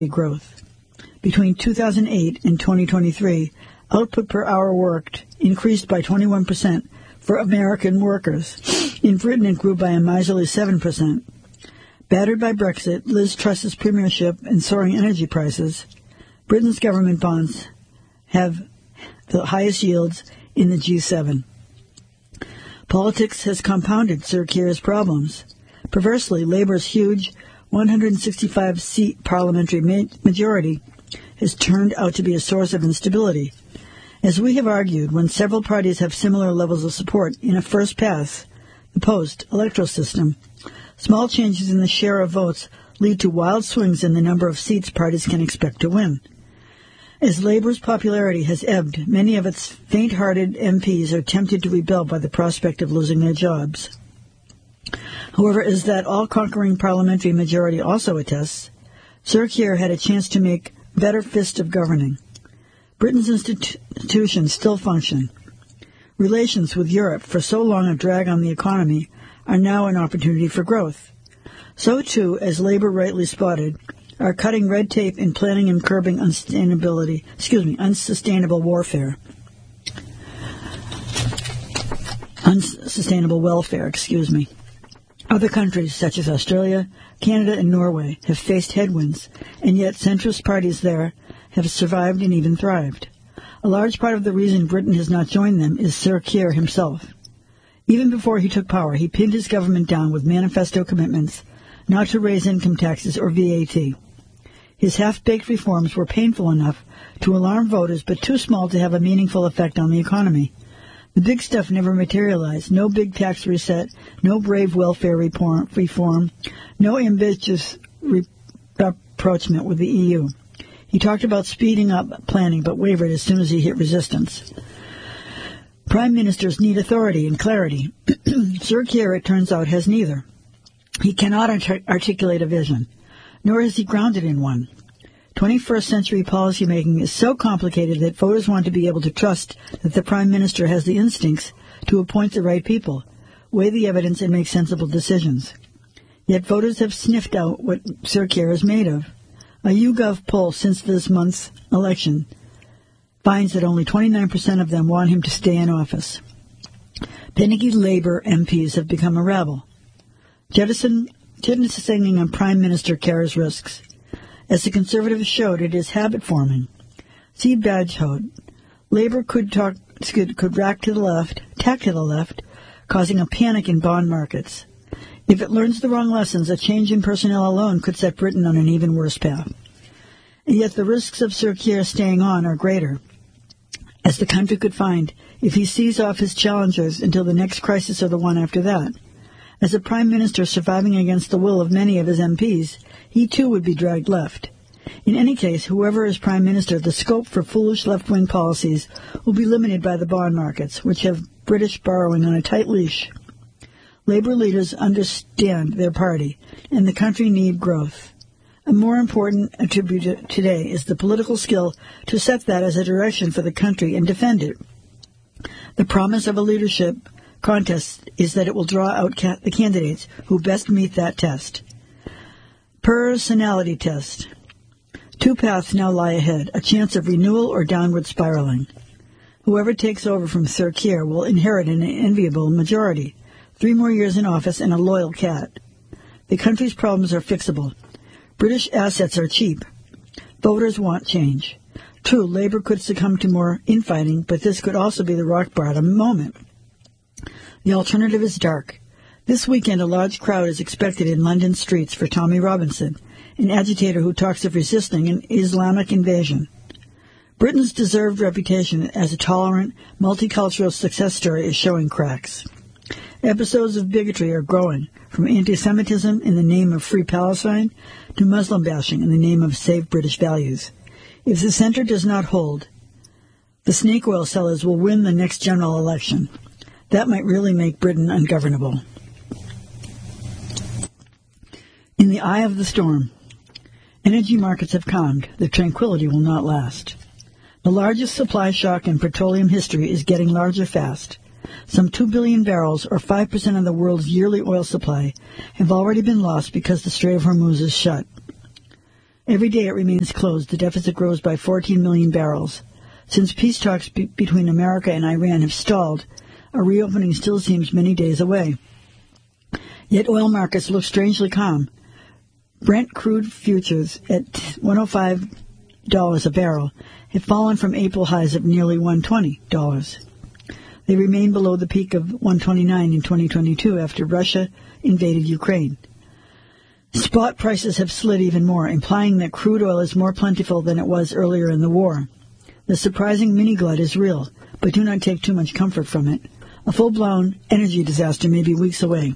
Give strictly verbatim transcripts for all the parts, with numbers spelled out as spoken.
growth. Between two thousand eight and twenty twenty-three, output per hour worked increased by twenty-one percent for American workers. In Britain, it grew by a miserly seven percent. Battered by Brexit, Liz Truss's premiership, and soaring energy prices, Britain's government bonds have the highest yields in the G seven. Politics has compounded Sir Keir's problems. Perversely, Labour's huge one hundred sixty-five seat parliamentary ma- majority has turned out to be a source of instability. As we have argued, when several parties have similar levels of support in a first pass, the post-electoral system, small changes in the share of votes lead to wild swings in the number of seats parties can expect to win. As Labour's popularity has ebbed, many of its faint-hearted M Ps are tempted to rebel by the prospect of losing their jobs. However, as that all-conquering parliamentary majority also attests, Sir Keir had a chance to make better fist of governing. Britain's institutions still function. Relations with Europe, for so long a drag on the economy, are now an opportunity for growth. So, too, as Labour rightly spotted, are cutting red tape and planning and curbing unsustainability, excuse me, unsustainable warfare. Unsustainable welfare, excuse me. Other countries, such as Australia, Canada, and Norway, have faced headwinds, and yet centrist parties there have survived and even thrived. A large part of the reason Britain has not joined them is Sir Keir himself. Even before he took power, he pinned his government down with manifesto commitments not to raise income taxes or V A T. His half-baked reforms were painful enough to alarm voters, but too small to have a meaningful effect on the economy. The big stuff never materialized. No big tax reset, no brave welfare reform, reform no ambitious re- rapprochement with the E U. He talked about speeding up planning, but wavered as soon as he hit resistance. Prime ministers need authority and clarity. Sir Keir, it turns out, has neither. He cannot art- articulate a vision, nor is he grounded in one. twenty-first century policymaking is so complicated that voters want to be able to trust that the Prime Minister has the instincts to appoint the right people, weigh the evidence, and make sensible decisions. Yet voters have sniffed out what Sir Keir is made of. A YouGov poll since this month's election finds that only twenty-nine percent of them want him to stay in office. Panicky Labour M Ps have become a rabble, jettisoning on Prime Minister Keir's risks. As the Conservatives showed, it is habit-forming. See Badgehoe. Labour could talk, could, could rack to the left, tack to the left, causing a panic in bond markets. If it learns the wrong lessons, a change in personnel alone could set Britain on an even worse path. And yet the risks of Sir Keir staying on are greater, as the country could find if he sees off his challengers until the next crisis or the one after that. As a Prime Minister surviving against the will of many of his M Ps, he too would be dragged left. In any case, whoever is Prime Minister, the scope for foolish left-wing policies will be limited by the bond markets, which have British borrowing on a tight leash. Labour leaders understand their party, and the country need growth. A more important attribute today is the political skill to set that as a direction for the country and defend it. The promise of a leadership contest is that it will draw out ca- the candidates who best meet that test. Personality test. Two paths now lie ahead, a chance of renewal or downward spiraling. Whoever takes over from Sir Keir will inherit an enviable majority, three more years in office and a loyal cat. The country's problems are fixable. British assets are cheap. Voters want change. True, Labour could succumb to more infighting, but this could also be the rock bottom moment. The alternative is dark. This weekend, a large crowd is expected in London streets for Tommy Robinson, an agitator who talks of resisting an Islamic invasion. Britain's deserved reputation as a tolerant, multicultural success story is showing cracks. Episodes of bigotry are growing, from anti-Semitism in the name of Free Palestine to Muslim bashing in the name of Save British Values. If the centre does not hold, the snake oil sellers will win the next general election. That might really make Britain ungovernable. In the eye of the storm, energy markets have calmed. The tranquility will not last. The largest supply shock in petroleum history is getting larger fast. Some two billion barrels, or five percent of the world's yearly oil supply, have already been lost because the Strait of Hormuz is shut. Every day it remains closed, the deficit grows by fourteen million barrels. Since peace talks be- between America and Iran have stalled, a reopening still seems many days away. Yet oil markets look strangely calm. Brent crude futures at one hundred five dollars a barrel have fallen from April highs of nearly one hundred twenty dollars. They remain below the peak of one hundred twenty-nine in twenty twenty-two after Russia invaded Ukraine. Spot prices have slid even more, implying that crude oil is more plentiful than it was earlier in the war. The surprising mini-glut is real, but do not take too much comfort from it. A full-blown energy disaster may be weeks away.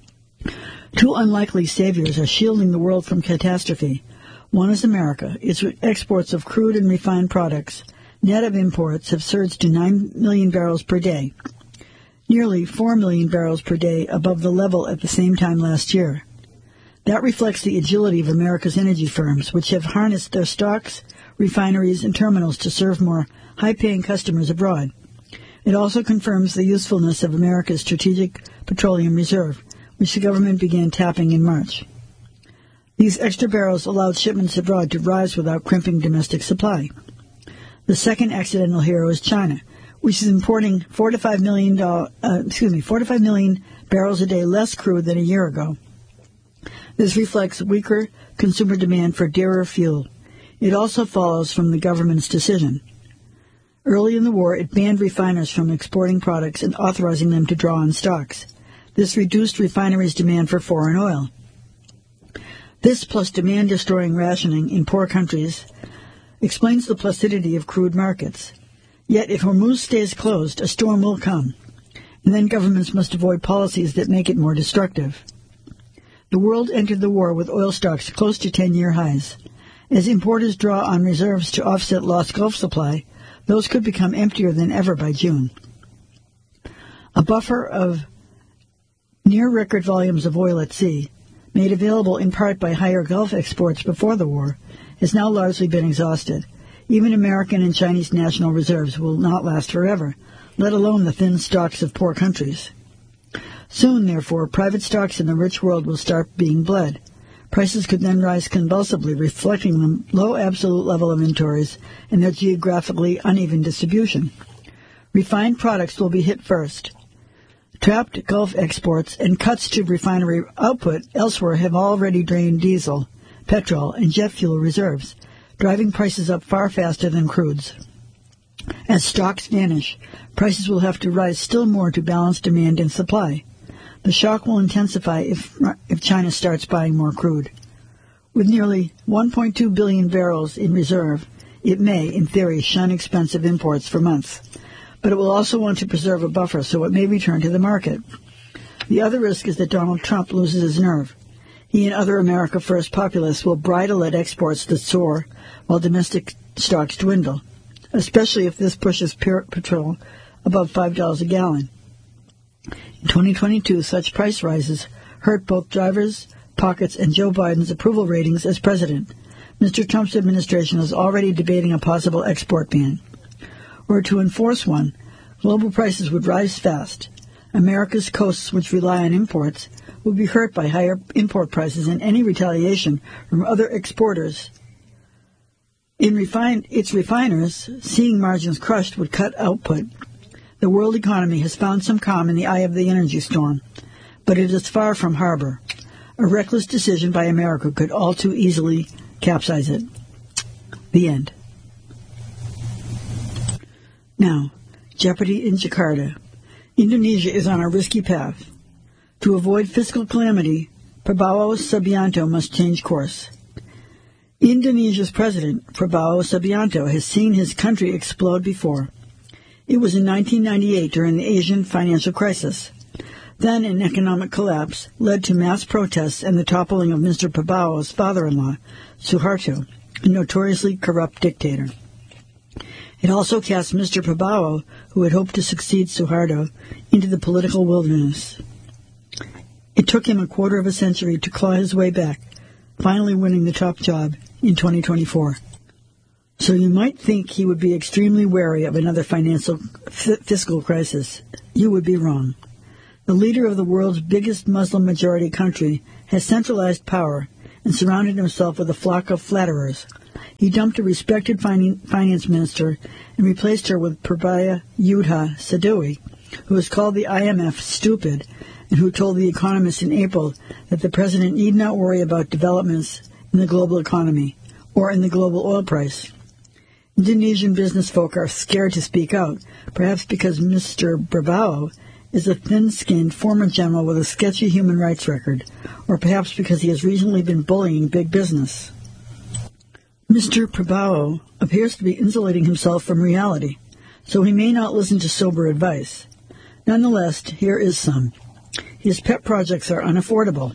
Two unlikely saviors are shielding the world from catastrophe. One is America. Its exports of crude and refined products, net of imports, have surged to nine million barrels per day, nearly four million barrels per day above the level at the same time last year. That reflects the agility of America's energy firms, which have harnessed their stocks, refineries, and terminals to serve more high-paying customers abroad. It also confirms the usefulness of America's Strategic Petroleum Reserve, which the government began tapping in March. These extra barrels allowed shipments abroad to rise without crimping domestic supply. The second accidental hero is China, which is importing four to five million, uh, excuse me, four to five million barrels a day less crude than a year ago. This reflects weaker consumer demand for dearer fuel. It also follows from the government's decision. Early in the war, it banned refiners from exporting products and authorizing them to draw on stocks. This reduced refineries' demand for foreign oil. This, plus demand-destroying rationing in poor countries, explains the placidity of crude markets. Yet if Hormuz stays closed, a storm will come, and then governments must avoid policies that make it more destructive. The world entered the war with oil stocks close to ten-year highs. As importers draw on reserves to offset lost Gulf supply, those could become emptier than ever by June. A buffer of near-record volumes of oil at sea, made available in part by higher Gulf exports before the war, has now largely been exhausted. Even American and Chinese national reserves will not last forever, let alone the thin stocks of poor countries. Soon, therefore, private stocks in the rich world will start being bled. Prices could then rise convulsively, reflecting the low absolute level of inventories and their geographically uneven distribution. Refined products will be hit first. Trapped Gulf exports and cuts to refinery output elsewhere have already drained diesel, petrol, and jet fuel reserves, driving prices up far faster than crudes. As stocks vanish, prices will have to rise still more to balance demand and supply. The shock will intensify if if China starts buying more crude. With nearly one point two billion barrels in reserve, it may, in theory, shun expensive imports for months. But it will also want to preserve a buffer, so it may return to the market. The other risk is that Donald Trump loses his nerve. He and other America First populists will bridle at exports that soar while domestic stocks dwindle, especially if this pushes petrol above five dollars a gallon. In twenty twenty-two, such price rises hurt both drivers' pockets and Joe Biden's approval ratings as president. Mister Trump's administration is already debating a possible export ban. Were to enforce one, global prices would rise fast. America's coasts, which rely on imports, would be hurt by higher import prices, and any retaliation from other exporters in refine, its refiners, seeing margins crushed, would cut output. The world economy has found some calm in the eye of the energy storm, but it is far from harbor. A reckless decision by America could all too easily capsize it. The end. Now, jeopardy in Jakarta. Indonesia is on a risky path. To avoid fiscal calamity, Prabowo Subianto must change course. Indonesia's president, Prabowo Subianto, has seen his country explode before. It was in nineteen ninety-eight during the Asian financial crisis. Then an economic collapse led to mass protests and the toppling of Mister Prabowo's father-in-law, Suharto, a notoriously corrupt dictator. It also cast Mister Prabowo, who had hoped to succeed Suharto, into the political wilderness. It took him a quarter of a century to claw his way back, finally winning the top job in twenty twenty-four. So you might think he would be extremely wary of another financial f- fiscal crisis. You would be wrong. The leader of the world's biggest Muslim-majority country has centralized power, and surrounded himself with a flock of flatterers. He dumped a respected fin- finance minister and replaced her with Prabhaya Yudha Sadoui, who has called the I M F stupid and who told The Economist in April that the president need not worry about developments in the global economy or in the global oil price. Indonesian business folk are scared to speak out, perhaps because Mister Prabowo is a thin-skinned former general with a sketchy human rights record, or perhaps because he has recently been bullying big business. Mister Prabowo appears to be insulating himself from reality, so he may not listen to sober advice. Nonetheless, here is some. His pet projects are unaffordable.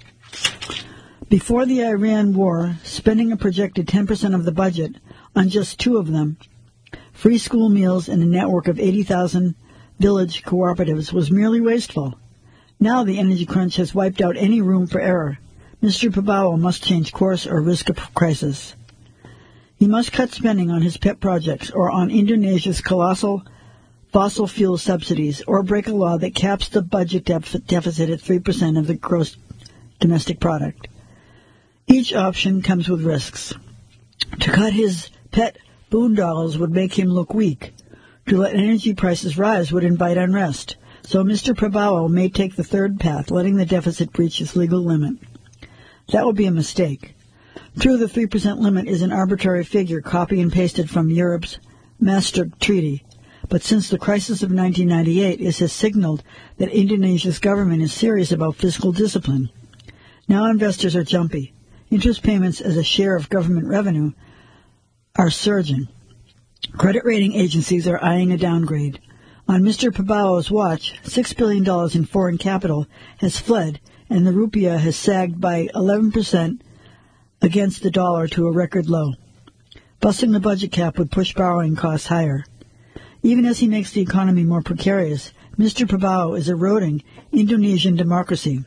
Before the Iran war, spending a projected ten percent of the budget on just two of them, free school meals and a network of eighty thousand village cooperatives, was merely wasteful. Now the energy crunch has wiped out any room for error. Mister Prabowo must change course or risk a crisis. He must cut spending on his pet projects or on Indonesia's colossal fossil fuel subsidies, or break a law that caps the budget def- deficit at three percent of the gross domestic product. Each option comes with risks. To cut his pet boondoggles would make him look weak. To let energy prices rise would invite unrest. So Mister Prabowo may take the third path, letting the deficit breach its legal limit. That would be a mistake. True, the three percent limit is an arbitrary figure copy and pasted from Europe's Maastricht Treaty. But since the crisis of nineteen ninety-eight, it has signaled that Indonesia's government is serious about fiscal discipline. Now investors are jumpy. Interest payments as a share of government revenue are surging. Credit rating agencies are eyeing a downgrade. On Mister Prabowo's watch, six billion dollars in foreign capital has fled, and the rupiah has sagged by eleven percent against the dollar to a record low. Busting the budget cap would push borrowing costs higher. Even as he makes the economy more precarious, Mister Prabowo is eroding Indonesian democracy.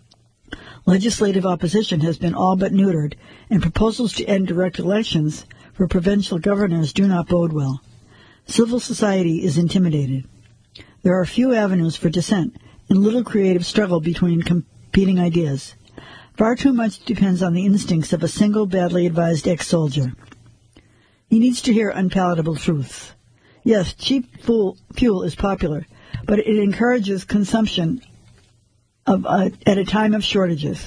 Legislative opposition has been all but neutered, and proposals to end direct elections for provincial governors do not bode well. Civil society is intimidated. There are few avenues for dissent and little creative struggle between competing ideas. Far too much depends on the instincts of a single badly advised ex-soldier. He needs to hear unpalatable truths. Yes, cheap fuel is popular, but it encourages consumption of uh, at a time of shortages.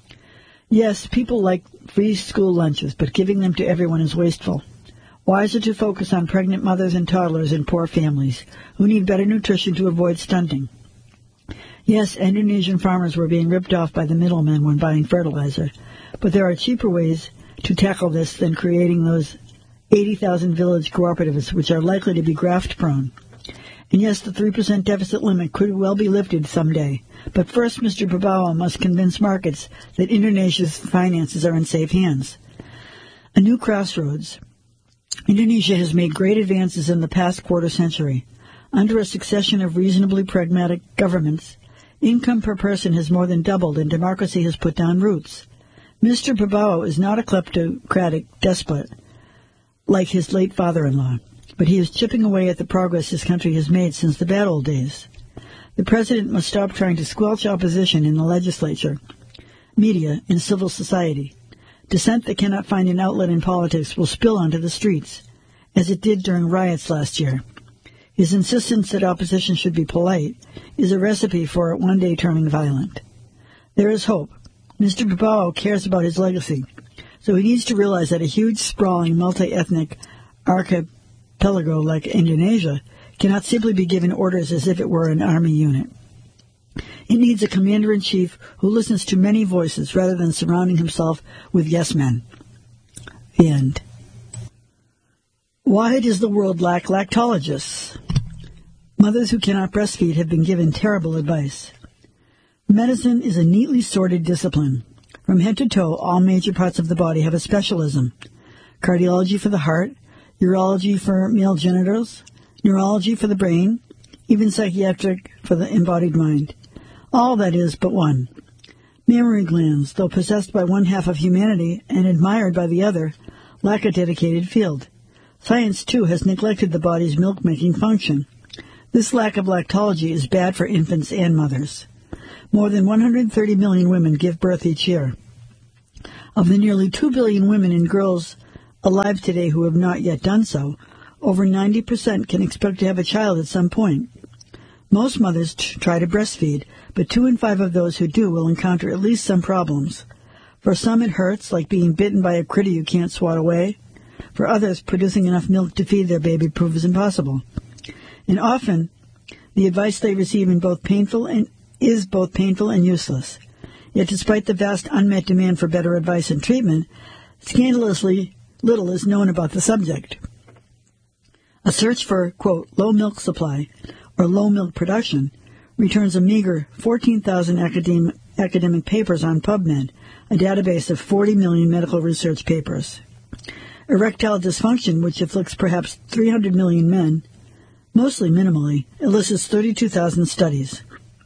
Yes, people like free school lunches, but giving them to everyone is wasteful. Wiser to focus on pregnant mothers and toddlers in poor families who need better nutrition to avoid stunting. Yes, Indonesian farmers were being ripped off by the middlemen when buying fertilizer, but there are cheaper ways to tackle this than creating those eighty thousand village cooperatives, which are likely to be graft-prone. And yes, the three percent deficit limit could well be lifted someday. But first, Mister Prabowo must convince markets that Indonesia's finances are in safe hands. A new crossroads. Indonesia has made great advances in the past quarter century. Under a succession of reasonably pragmatic governments, income per person has more than doubled and democracy has put down roots. Mister Prabowo is not a kleptocratic despot like his late father-in-law, but he is chipping away at the progress his country has made since the bad old days. The president must stop trying to squelch opposition in the legislature, media, and civil society. Dissent that cannot find an outlet in politics will spill onto the streets, as it did during riots last year. His insistence that opposition should be polite is a recipe for it one day turning violent. There is hope. Mister Prabowo cares about his legacy, so he needs to realize that a huge, sprawling, multi-ethnic archipelago like Indonesia cannot simply be given orders as if it were an army unit. It needs a commander-in-chief who listens to many voices rather than surrounding himself with yes-men. The end. Why does the world lack lactologists? Mothers who cannot breastfeed have been given terrible advice. Medicine is a neatly sorted discipline. From head to toe, all major parts of the body have a specialism. Cardiology for the heart, urology for male genitals, neurology for the brain, even psychiatric for the embodied mind. All that is but one. Mammary glands, though possessed by one half of humanity and admired by the other, lack a dedicated field. Science, too, has neglected the body's milk-making function. This lack of lactology is bad for infants and mothers. More than one hundred thirty million women give birth each year. Of the nearly two billion women and girls alive today who have not yet done so, over ninety percent can expect to have a child at some point. Most mothers t- try to breastfeed, but two in five of those who do will encounter at least some problems. For some, it hurts, like being bitten by a critter you can't swat away. For others, producing enough milk to feed their baby proves impossible. And often, the advice they receive in both painful and is both painful and useless. Yet despite the vast unmet demand for better advice and treatment, scandalously little is known about the subject. A search for, quote, low milk supply or low milk production returns a meager fourteen thousand academic, academic papers on PubMed, a database of forty million medical research papers. Erectile dysfunction, which afflicts perhaps three hundred million men, mostly minimally, elicits thirty-two thousand studies.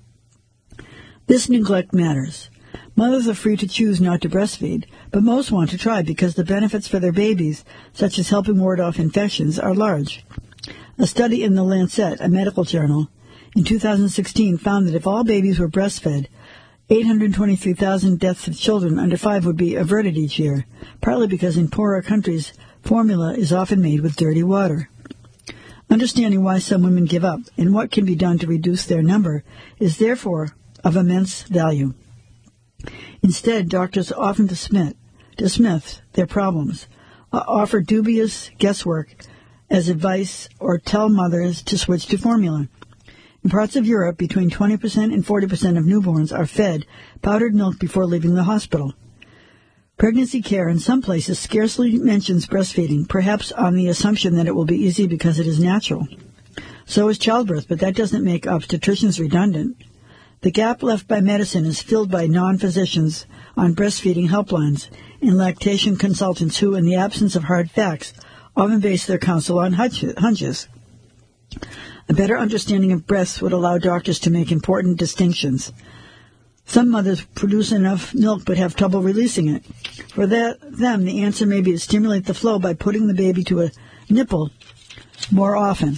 This neglect matters. Mothers are free to choose not to breastfeed, but most want to try because the benefits for their babies, such as helping ward off infections, are large. A study in The Lancet, a medical journal, in two thousand sixteen found that if all babies were breastfed, eight hundred twenty-three thousand deaths of children under five would be averted each year, partly because in poorer countries, formula is often made with dirty water. Understanding why some women give up and what can be done to reduce their number is therefore of immense value. Instead, doctors often dismiss, dismiss their problems, uh, offer dubious guesswork as advice, or tell mothers to switch to formula. In parts of Europe, between twenty percent and forty percent of newborns are fed powdered milk before leaving the hospital. Pregnancy care in some places scarcely mentions breastfeeding, perhaps on the assumption that it will be easy because it is natural. So is childbirth, but that doesn't make obstetricians redundant. The gap left by medicine is filled by non-physicians on breastfeeding helplines and lactation consultants who, in the absence of hard facts, often base their counsel on hunches. A better understanding of breasts would allow doctors to make important distinctions. Some mothers produce enough milk but have trouble releasing it. For that, them, the answer may be to stimulate the flow by putting the baby to a nipple more often,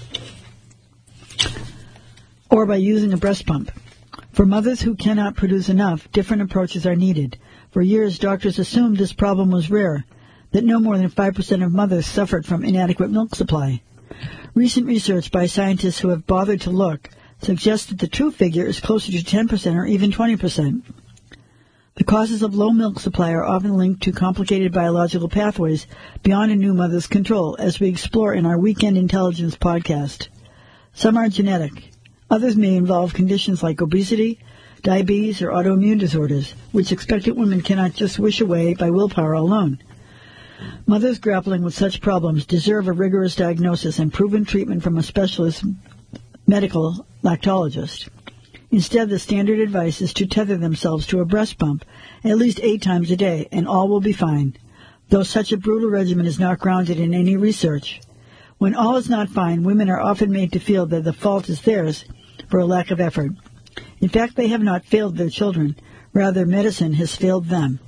or by using a breast pump. For mothers who cannot produce enough, different approaches are needed. For years, doctors assumed this problem was rare, that no more than five percent of mothers suffered from inadequate milk supply. Recent research by scientists who have bothered to look suggests that the true figure is closer to ten percent or even twenty percent. The causes of low milk supply are often linked to complicated biological pathways beyond a new mother's control, as we explore in our Weekend Intelligence podcast. Some are genetic. Others may involve conditions like obesity, diabetes, or autoimmune disorders, which expectant women cannot just wish away by willpower alone. Mothers grappling with such problems deserve a rigorous diagnosis and proven treatment from a specialist medical lactologist. Instead, the standard advice is to tether themselves to a breast pump at least eight times a day, and all will be fine, though such a brutal regimen is not grounded in any research. When all is not fine, women are often made to feel that the fault is theirs for a lack of effort. In fact, they have not failed their children. Rather, medicine has failed them.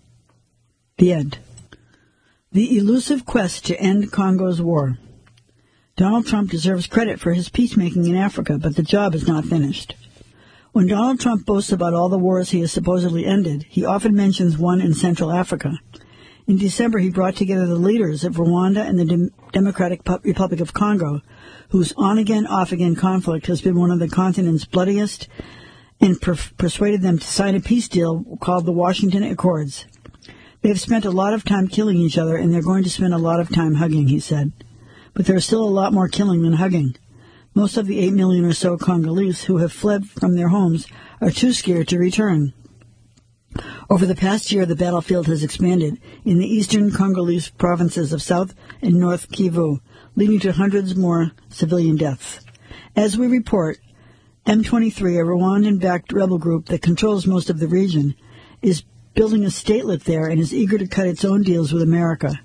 The end. The elusive quest to end Congo's war. Donald Trump deserves credit for his peacemaking in Africa, but the job is not finished. When Donald Trump boasts about all the wars he has supposedly ended, he often mentions one in Central Africa. In December, he brought together the leaders of Rwanda and the Dem- Democratic Republic of Congo, whose on-again, off-again conflict has been one of the continent's bloodiest, and per- persuaded them to sign a peace deal called the Washington Accords. They have spent a lot of time killing each other, and they're going to spend a lot of time hugging, he said. But there is still a lot more killing than hugging. Most of the eight million or so Congolese who have fled from their homes are too scared to return. Over the past year, the battlefield has expanded in the eastern Congolese provinces of South and North Kivu, leading to hundreds more civilian deaths. As we report, M twenty-three, a Rwandan-backed rebel group that controls most of the region, is building a statelet there and is eager to cut its own deals with America.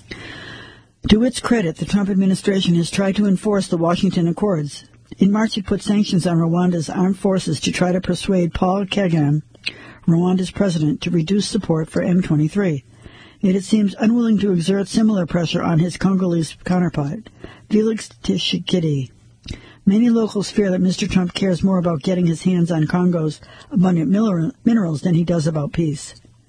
To its credit, the Trump administration has tried to enforce the Washington Accords. In March, it put sanctions on Rwanda's armed forces to try to persuade Paul Kagame, Rwanda's president, to reduce support for M twenty-three. Yet it seems unwilling to exert similar pressure on his Congolese counterpart, Felix Tshisekedi. Many locals fear that Mister Trump cares more about getting his hands on Congo's abundant minerals than he does about peace.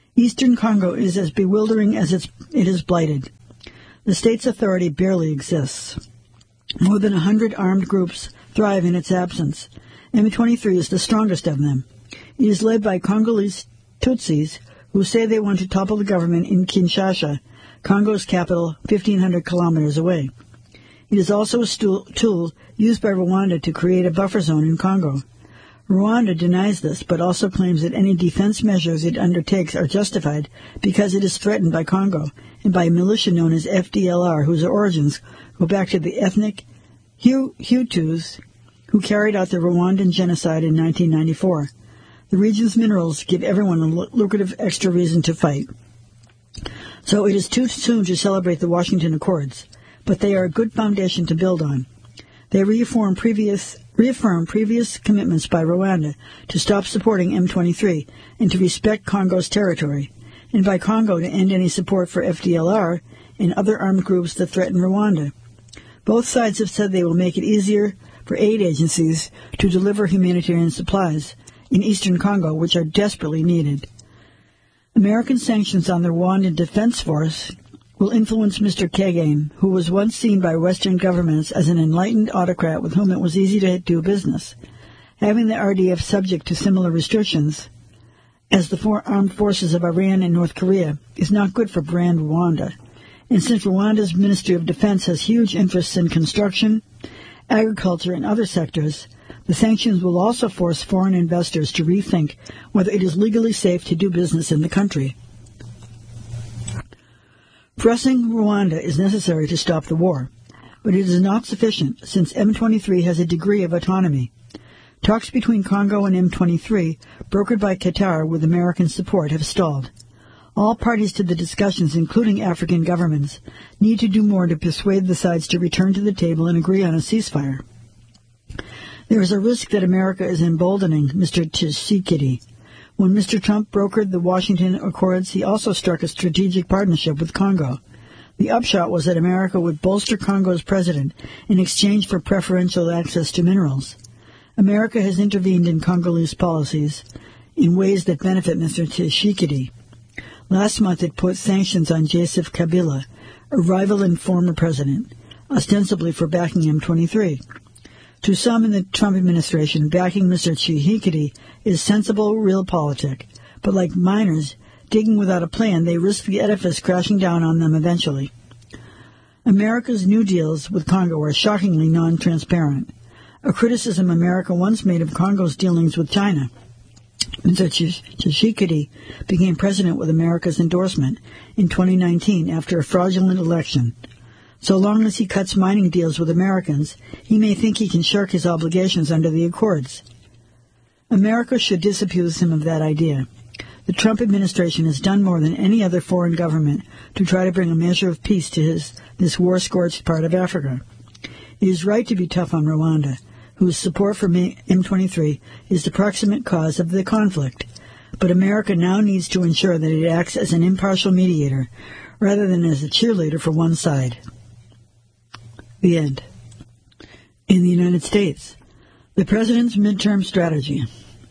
Eastern Congo is as bewildering as it's, it is blighted. The state's authority barely exists. More than a hundred armed groups thrive in its absence. M twenty-three is the strongest of them. It is led by Congolese Tutsis who say they want to topple the government in Kinshasa, Congo's capital, fifteen hundred kilometers away. It is also a stool, tool used by Rwanda to create a buffer zone in Congo. Rwanda denies this, but also claims that any defense measures it undertakes are justified because it is threatened by Congo and by a militia known as F D L R, whose origins go back to the ethnic Hutus who carried out the Rwandan genocide in nineteen ninety-four. The region's minerals give everyone a lucrative extra reason to fight. So it is too soon to celebrate the Washington Accords, but they are a good foundation to build on. They reaffirm previous reaffirm previous commitments by Rwanda to stop supporting M twenty-three and to respect Congo's territory, and by Congo to end any support for F D L R and other armed groups that threaten Rwanda. Both sides have said they will make it easier for aid agencies to deliver humanitarian supplies in eastern Congo, which are desperately needed. American sanctions on the Rwandan Defense Force will influence Mister Kagame, who was once seen by Western governments as an enlightened autocrat with whom it was easy to do business. Having the R D F subject to similar restrictions as the four armed forces of Iran and North Korea is not good for brand Rwanda. And since Rwanda's Ministry of Defense has huge interests in construction, agriculture, and other sectors, the sanctions will also force foreign investors to rethink whether it is legally safe to do business in the country. Pressing Rwanda is necessary to stop the war, but it is not sufficient since M twenty-three has a degree of autonomy. Talks between Congo and M twenty-three, brokered by Qatar with American support, have stalled. All parties to the discussions, including African governments, need to do more to persuade the sides to return to the table and agree on a ceasefire. There is a risk that America is emboldening Mister Tshisekedi. When Mister Trump brokered the Washington Accords, he also struck a strategic partnership with Congo. The upshot was that America would bolster Congo's president in exchange for preferential access to minerals. America has intervened in Congolese policies in ways that benefit Mister Tshisekedi. Last month it put sanctions on Joseph Kabila, a rival and former president, ostensibly for backing M twenty-three. To some in the Trump administration, backing Mister Tshisekedi is sensible realpolitik, but like miners digging without a plan, they risk the edifice crashing down on them eventually. America's new deals with Congo are shockingly non-transparent, a criticism America once made of Congo's dealings with China. Mister Tshisekedi became president with America's endorsement in twenty nineteen after a fraudulent election. So long as he cuts mining deals with Americans, he may think he can shirk his obligations under the Accords. America should disabuse him of that idea. The Trump administration has done more than any other foreign government to try to bring a measure of peace to his, this war-scorched part of Africa. It is right to be tough on Rwanda, whose support for M twenty-three is the proximate cause of the conflict. But America now needs to ensure that it acts as an impartial mediator, rather than as a cheerleader for one side. The end. In the United States, the President's midterm strategy.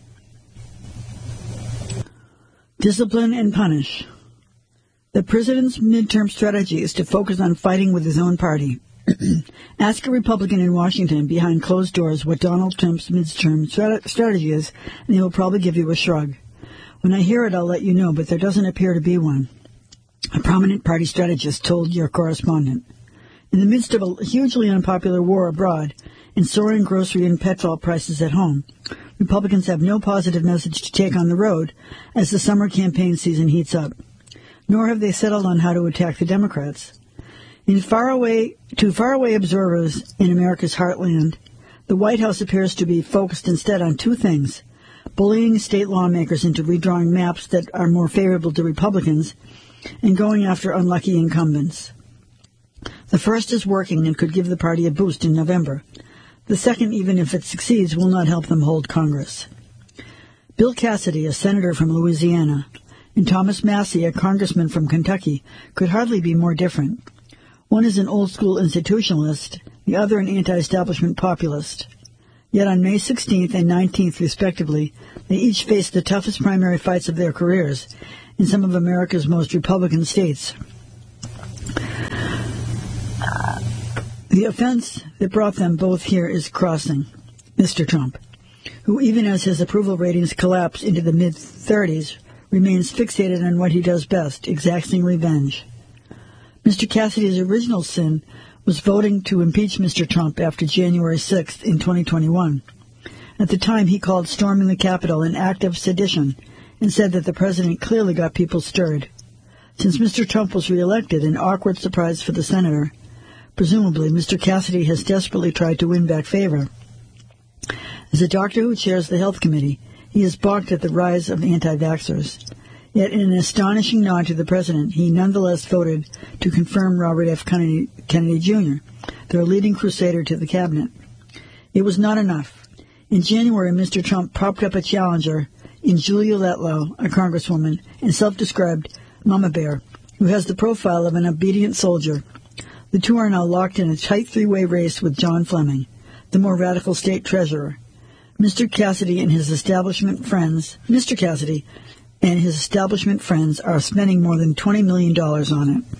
Discipline and punish. The President's midterm strategy is to focus on fighting with his own party. Ask a Republican in Washington behind closed doors what Donald Trump's midterm strat- strategy is, and they will probably give you a shrug. When I hear it, I'll let you know, but there doesn't appear to be one. A prominent party strategist told your correspondent. In the midst of a hugely unpopular war abroad and soaring grocery and petrol prices at home, Republicans have no positive message to take on the road as the summer campaign season heats up. Nor have they settled on how to attack the Democrats. In faraway, to faraway observers in America's heartland, the White House appears to be focused instead on two things: bullying state lawmakers into redrawing maps that are more favorable to Republicans and going after unlucky incumbents. The first is working and could give the party a boost in November. The second, even if it succeeds, will not help them hold Congress. Bill Cassidy, a senator from Louisiana, and Thomas Massie, a congressman from Kentucky, could hardly be more different. One is an old-school institutionalist, the other an anti-establishment populist. Yet on May sixteenth and nineteenth, respectively, they each faced the toughest primary fights of their careers, in some of America's most Republican states. The offense that brought them both here is crossing Mister Trump, who, even as his approval ratings collapse into the mid-thirties, remains fixated on what he does best, exacting revenge. Mister Cassidy's original sin was voting to impeach Mister Trump after January sixth in twenty twenty-one. At the time, he called storming the Capitol an act of sedition and said that the president clearly got people stirred. Since Mister Trump was reelected, an awkward surprise for the senator, presumably Mister Cassidy has desperately tried to win back favor. As a doctor who chairs the Health Committee, he has balked at the rise of anti-vaxxers. Yet in an astonishing nod to the president, he nonetheless voted to confirm Robert F. Kennedy, Kennedy Junior, their leading crusader to the cabinet. It was not enough. In January, Mister Trump propped up a challenger in Julia Letlow, a congresswoman, and self-described Mama Bear, who has the profile of an obedient soldier. The two are now locked in a tight three-way race with John Fleming, the more radical state treasurer. Mister Cassidy and his establishment friends, Mister Cassidy and his establishment friends are spending more than twenty million dollars on it.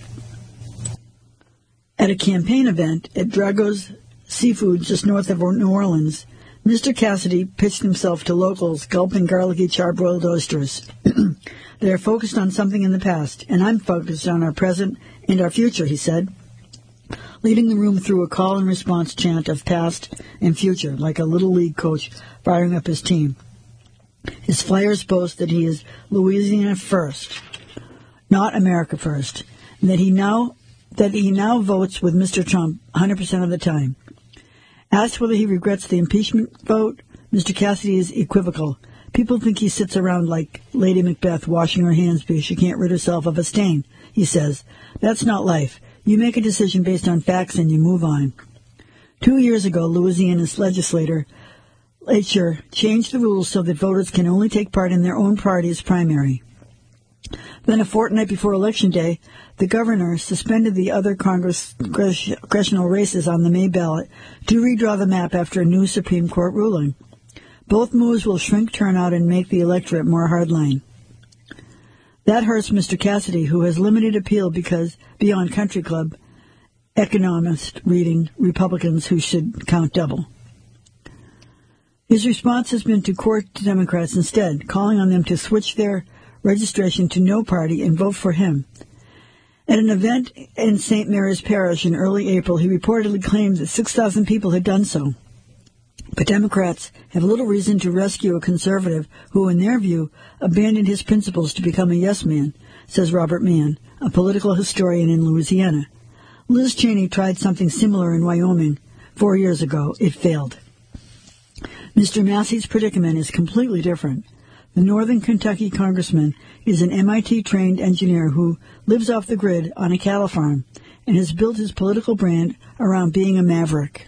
At a campaign event at Drago's Seafood just north of New Orleans, Mister Cassidy pitched himself to locals gulping garlicky charbroiled oysters. They are focused on something in the past, and I'm focused on our present and our future, he said, leading the room through a call-and-response chant of past and future, like a Little League coach firing up his team. His flyers boast that he is Louisiana first, not America first, and that he now that he now votes with Mister Trump one hundred percent of the time. Asked whether he regrets the impeachment vote, Mister Cassidy is equivocal. People think he sits around like Lady Macbeth washing her hands because she can't rid herself of a stain, he says. That's not life. You make a decision based on facts and you move on. Two years ago, Louisiana's legislature changed the rules so that voters can only take part in their own party's primary. Then a fortnight before Election Day, the governor suspended the other Congress, congressional races on the May ballot to redraw the map after a new Supreme Court ruling. Both moves will shrink turnout and make the electorate more hardline. That hurts Mister Cassidy, who has limited appeal because, beyond Country Club, economist reading Republicans who should count double. His response has been to court Democrats instead, calling on them to switch their registration to no party and vote for him. At an event in Saint Mary's Parish in early April, he reportedly claimed that six thousand people had done so. But Democrats have little reason to rescue a conservative who, in their view, abandoned his principles to become a yes man, says Robert Mann, a political historian in Louisiana. Liz Cheney tried something similar in Wyoming four years ago. It failed. Mister Massey's predicament is completely different. The Northern Kentucky congressman is an M I T-trained engineer who lives off the grid on a cattle farm and has built his political brand around being a maverick.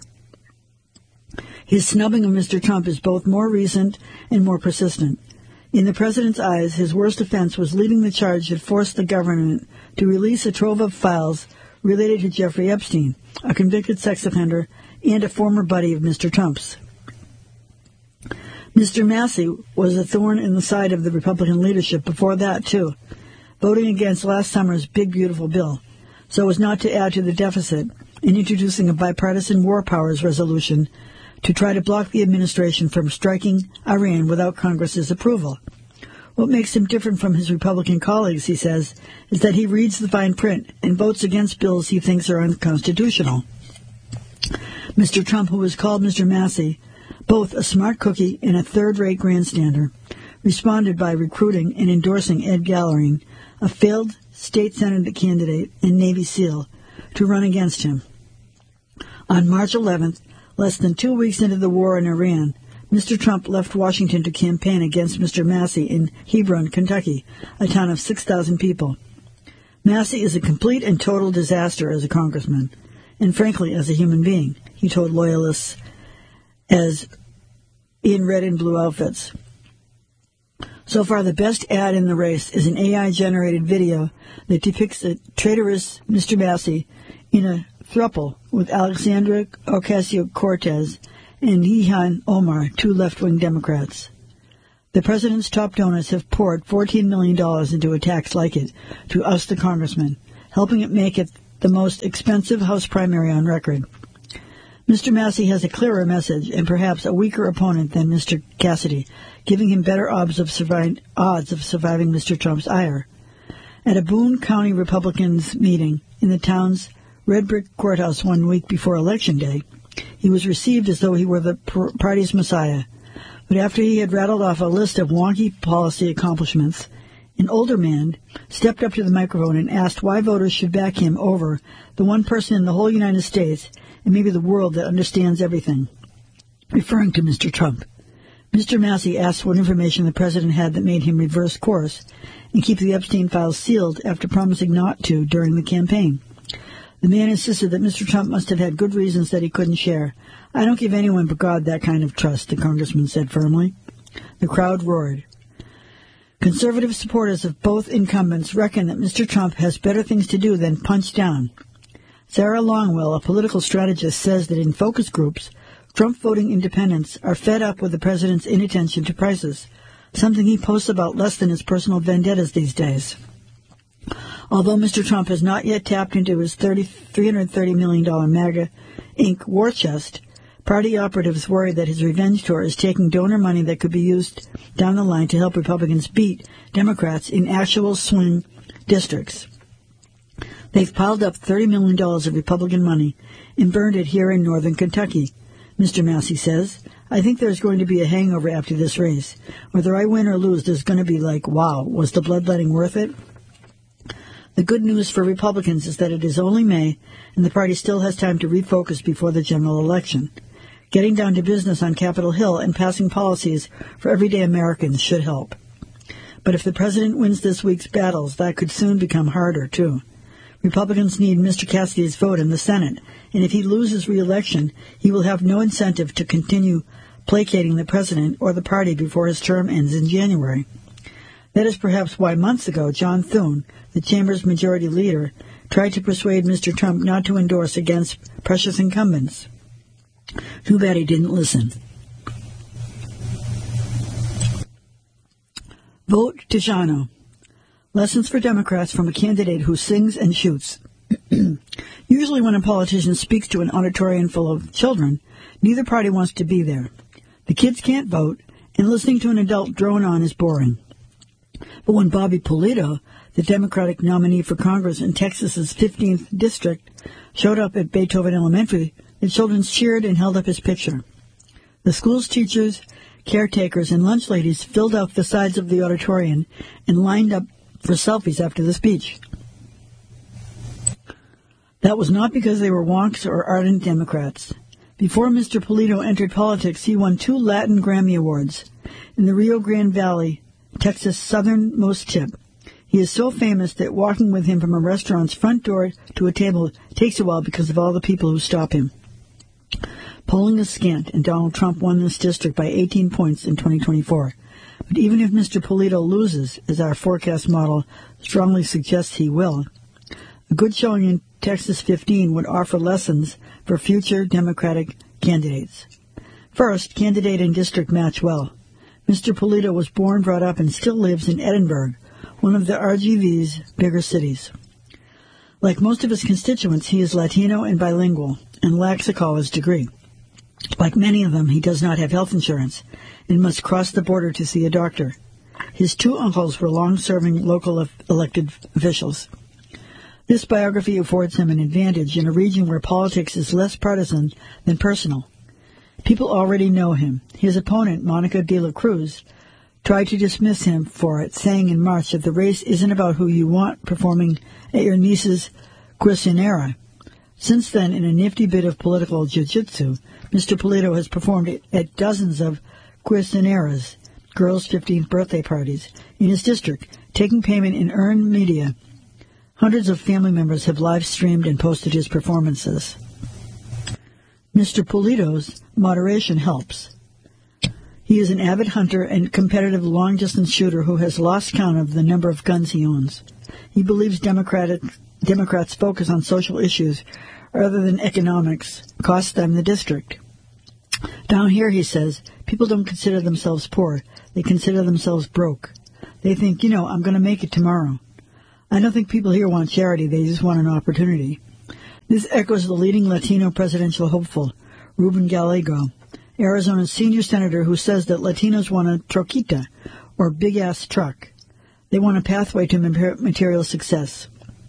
His snubbing of Mister Trump is both more recent and more persistent. In the president's eyes, his worst offense was leading the charge that forced the government to release a trove of files related to Jeffrey Epstein, a convicted sex offender and a former buddy of Mister Trump's. Mister Massey was a thorn in the side of the Republican leadership before that, too, voting against last summer's big, beautiful bill, so as not to add to the deficit in introducing a bipartisan war powers resolution to try to block the administration from striking Iran without Congress's approval. What makes him different from his Republican colleagues, he says, is that he reads the fine print and votes against bills he thinks are unconstitutional. Mister Trump, who was called Mister Massey, both a smart cookie and a third-rate grandstander, responded by recruiting and endorsing Ed Gallery, a failed state Senate candidate and Navy SEAL, to run against him. On March eleventh, less than two weeks into the war in Iran, Mister Trump left Washington to campaign against Mister Massey in Hebron, Kentucky, a town of six thousand people. Massey is a complete and total disaster as a congressman, and frankly as a human being, he told loyalists as in red and blue outfits. So far, the best ad in the race is an A I-generated video that depicts a traitorous Mister Massey in a throuple with Alexandria Ocasio-Cortez and Ilhan Omar, two left-wing Democrats. The president's top donors have poured fourteen million dollars into attacks like it to oust the congressman, helping it make it the most expensive House primary on record. Mister Massey has a clearer message and perhaps a weaker opponent than Mister Cassidy, giving him better odds of, survive, odds of surviving Mister Trump's ire. At a Boone County Republicans meeting in the town's red brick courthouse one week before Election Day, he was received as though he were the party's messiah. But after he had rattled off a list of wonky policy accomplishments, an older man stepped up to the microphone and asked why voters should back him over the one person in the whole United States and maybe the world that understands everything, referring to Mister Trump. Mister Massey asked what information the president had that made him reverse course and keep the Epstein files sealed after promising not to during the campaign. The man insisted that Mister Trump must have had good reasons that he couldn't share. "I don't give anyone but God that kind of trust," the congressman said firmly. The crowd roared. Conservative supporters of both incumbents reckon that Mister Trump has better things to do than punch down. Sarah Longwell, a political strategist, says that in focus groups, Trump voting independents are fed up with the president's inattention to prices, something he posts about less than his personal vendettas these days. Although Mister Trump has not yet tapped into his three hundred thirty million dollars MAGA Incorporated war chest, party operatives worry that his revenge tour is taking donor money that could be used down the line to help Republicans beat Democrats in actual swing districts. They've piled up thirty million dollars of Republican money and burned it here in northern Kentucky, Mister Massey says. "I think there's going to be a hangover after this race. Whether I win or lose, there's going to be like, wow, was the bloodletting worth it?" The good news for Republicans is that it is only May, and the party still has time to refocus before the general election. Getting down to business on Capitol Hill and passing policies for everyday Americans should help. But if the president wins this week's battles, that could soon become harder, too. Republicans need Mister Cassidy's vote in the Senate, and if he loses re-election, he will have no incentive to continue placating the president or the party before his term ends in January. That is perhaps why months ago John Thune, the chamber's majority leader, tried to persuade Mister Trump not to endorse against precious incumbents. Too bad he didn't listen. Vote Tijano. Lessons for Democrats from a candidate who sings and shoots. Usually when a politician speaks to an auditorium full of children, neither party wants to be there. The kids can't vote, and listening to an adult drone on is boring. But when Bobby Pulido, the Democratic nominee for Congress in Texas's fifteenth district, showed up at Beethoven Elementary, the children cheered and held up his picture. The school's teachers, caretakers, and lunch ladies filled out the sides of the auditorium and lined up for selfies after the speech. That was not because they were wonks or ardent Democrats. Before Mister Pulido entered politics, he won two Latin Grammy Awards in the Rio Grande Valley, Texas' southernmost tip. He is so famous that walking with him from a restaurant's front door to a table takes a while because of all the people who stop him. Polling is scant, and Donald Trump won this district by eighteen points in twenty twenty-four. But even if Mister Pulido loses, as our forecast model strongly suggests he will, a good showing in Texas fifteen would offer lessons for future Democratic candidates. First, candidate and district match well. Mister Pulido was born, brought up, and still lives in Edinburgh, one of the R G V's bigger cities. Like most of his constituents, he is Latino and bilingual, and lacks a college degree. Like many of them, he does not have health insurance and must cross the border to see a doctor. His two uncles were long-serving local elected officials. This biography affords him an advantage in a region where politics is less partisan than personal. People already know him. His opponent, Monica de la Cruz, tried to dismiss him for it, saying in March that the race isn't about who you want performing at your niece's quinceanera. Since then, in a nifty bit of political jiu-jitsu, Mister Pulido has performed at dozens of quinceaneras, girls' fifteenth birthday parties, in his district, taking payment in earned media. Hundreds of family members have live-streamed and posted his performances. Mister Pulido's moderation helps. He is an avid hunter and competitive long-distance shooter who has lost count of the number of guns he owns. He believes Democratic, Democrats focus on social issues rather than economics cost them the district. Down here, he says, people don't consider themselves poor. They consider themselves broke. They think, you know, I'm going to make it tomorrow. I don't think people here want charity. They just want an opportunity. This echoes the leading Latino presidential hopeful, Ruben Gallego, Arizona's senior senator, who says that Latinos want a troquita, or big-ass truck. They want a pathway to material success.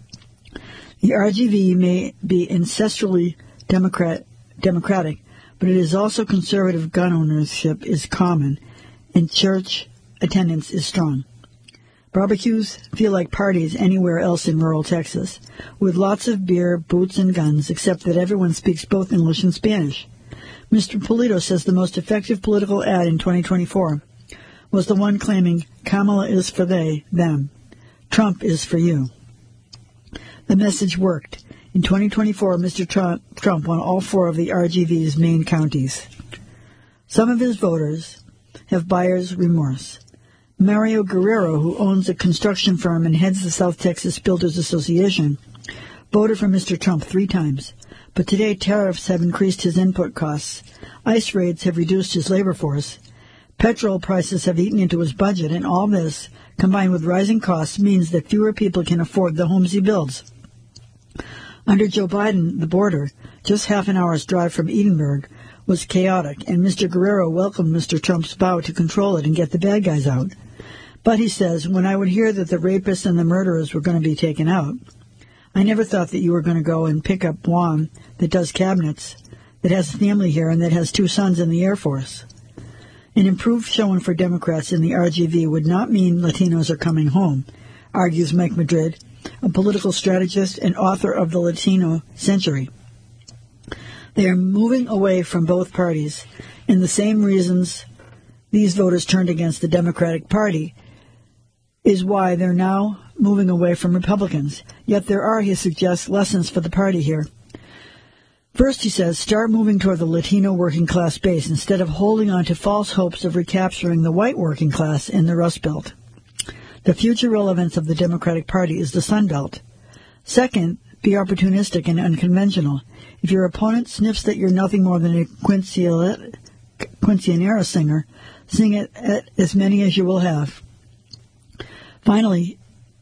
The R G V may be ancestrally Democrat, democratic, but it is also conservative. Gun ownership is common, and church attendance is strong. Barbecues feel like parties anywhere else in rural Texas, with lots of beer, boots, and guns, except that everyone speaks both English and Spanish. Mister Polito says the most effective political ad in twenty twenty-four was the one claiming Kamala is for they, them. Trump is for you. The message worked. In twenty twenty-four, Mister Trump, Trump won all four of the R G V's main counties. Some of his voters have buyer's remorse. Mario Guerrero, who owns a construction firm and heads the South Texas Builders Association, voted for Mister Trump three times. But today tariffs have increased his input costs. ICE raids have reduced his labor force. Petrol prices have eaten into his budget, and all this, combined with rising costs, means that fewer people can afford the homes he builds. Under Joe Biden, the border, just half an hour's drive from Edinburgh, was chaotic, and Mister Guerrero welcomed Mister Trump's vow to control it and get the bad guys out. But, he says, when I would hear that the rapists and the murderers were going to be taken out, I never thought that you were going to go and pick up Juan that does cabinets, that has a family here, and that has two sons in the Air Force. An improved showing for Democrats in the R G V would not mean Latinos are coming home, argues Mike Madrid, a political strategist and author of The Latino Century. They are moving away from both parties, and the same reasons these voters turned against the Democratic Party is why they're now moving away from Republicans. Yet there are, he suggests, lessons for the party here. First, he says, start moving toward the Latino working class base instead of holding on to false hopes of recapturing the white working class in the Rust Belt. The future relevance of the Democratic Party is the Sun Belt. Second, be opportunistic and unconventional. If your opponent sniffs that you're nothing more than a quinceañera singer, sing it at as many as you will have. Finally,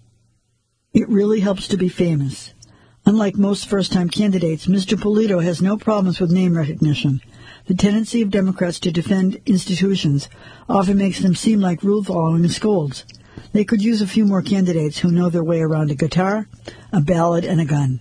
it really helps to be famous. Unlike most first-time candidates, Mister Polito has no problems with name recognition. The tendency of Democrats to defend institutions often makes them seem like rule-following scolds. They could use a few more candidates who know their way around a guitar, a ballad, and a gun.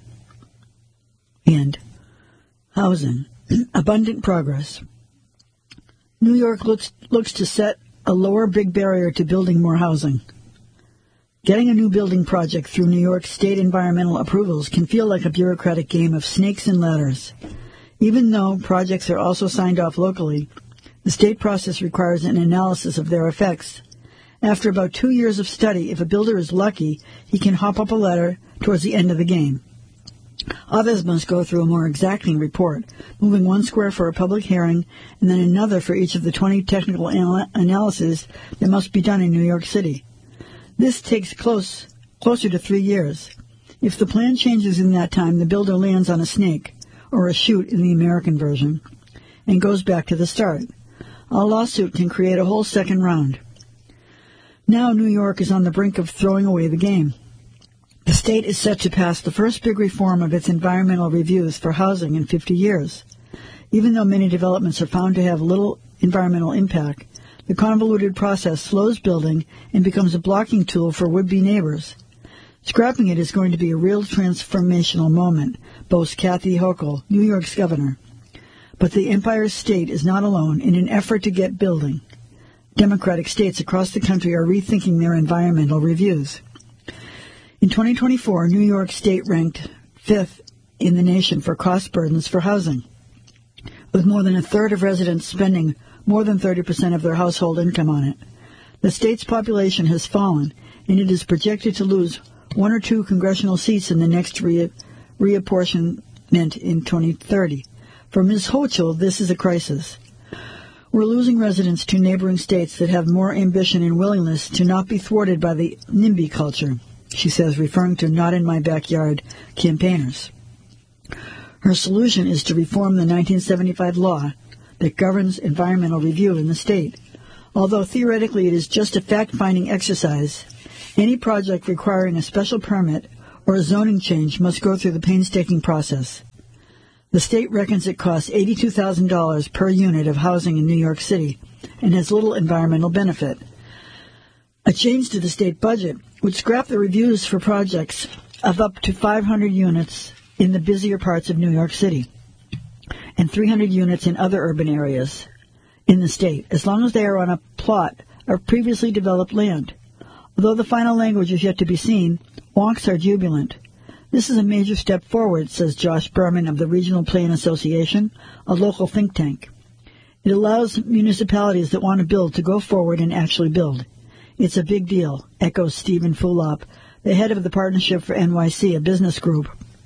And housing. Abundant progress. New York looks, looks to set a lower big barrier to building more housing. Getting a new building project through New York State environmental approvals can feel like a bureaucratic game of snakes and ladders. Even though projects are also signed off locally, the state process requires an analysis of their effects. After about two years of study, if a builder is lucky, he can hop up a ladder towards the end of the game. Others must go through a more exacting report, moving one square for a public hearing and then another for each of the twenty technical anal- analyses that must be done in New York City. This takes close, closer to three years. If the plan changes in that time, the builder lands on a snake, or a chute in the American version, and goes back to the start. A lawsuit can create a whole second round. Now New York is on the brink of throwing away the game. The state is set to pass the first big reform of its environmental reviews for housing in fifty years. Even though many developments are found to have little environmental impact, the convoluted process slows building and becomes a blocking tool for would-be neighbors. Scrapping it is going to be a real transformational moment, boasts Kathy Hochul, New York's governor. But the Empire State is not alone in an effort to get building. Democratic states across the country are rethinking their environmental reviews. In twenty twenty-four, New York State ranked fifth in the nation for cost burdens for housing, with more than a third of residents spending more than thirty percent of their household income on it. The state's population has fallen, and it is projected to lose one or two congressional seats in the next re- reapportionment in twenty thirty. For Miz Hochul, this is a crisis. We're losing residents to neighboring states that have more ambition and willingness to not be thwarted by the NIMBY culture, she says, referring to not-in-my-backyard campaigners. Her solution is to reform the nineteen seventy-five law that governs environmental review in the state. Although theoretically it is just a fact-finding exercise, any project requiring a special permit or a zoning change must go through the painstaking process. The state reckons it costs eighty-two thousand dollars per unit of housing in New York City and has little environmental benefit. A change to the state budget would scrap the reviews for projects of up to five hundred units in the busier parts of New York City and three hundred units in other urban areas in the state, as long as they are on a plot of previously developed land. Although the final language is yet to be seen, wonks are jubilant. This is a major step forward, says Josh Berman of the Regional Plan Association, a local think tank. It allows municipalities that want to build to go forward and actually build. It's a big deal, echoes Stephen Fulop, the head of the Partnership for N Y C, a business group.